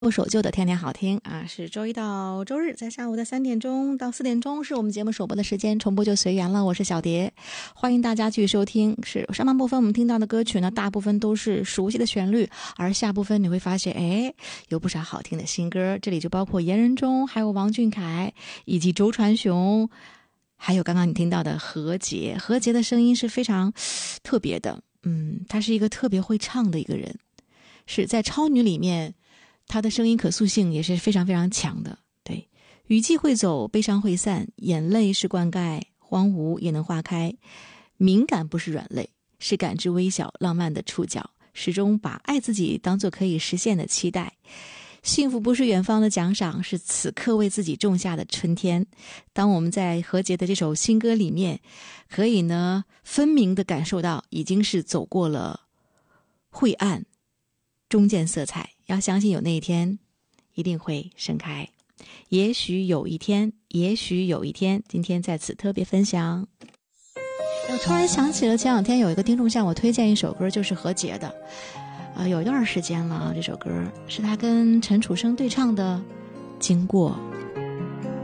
守旧的天天好听啊，是周一到周日在下午的3点钟到4点钟是我们节目首播的时间，重播就随缘了。我是小蝶，欢迎大家继续收听。是上半部分我们听到的歌曲呢，大部分都是熟悉的旋律，而下部分你会发现，有不少好听的新歌。这里就包括严仁中，还有王俊凯，以及周传雄，还有刚刚你听到的何洁。何洁的声音是非常特别的，她是一个特别会唱的一个人，是在超女里面。他的声音可塑性也是非常非常强的，对，雨季会走，悲伤会散，眼泪是灌溉，荒芜也能化开。敏感不是软肋，是感知微小浪漫的触角，始终把爱自己当作可以实现的期待。幸福不是远方的奖赏，是此刻为自己种下的春天。当我们在何洁的这首新歌里面，可以呢分明地感受到，已经是走过了晦暗，终见色彩。要相信有那一天一定会盛开，也许有一天，也许有一天，今天在此特别分享。我突然想起了前两天有一个听众向我推荐一首歌，就是何洁的，有一段时间了，这首歌是他跟陈楚生对唱的《经过》。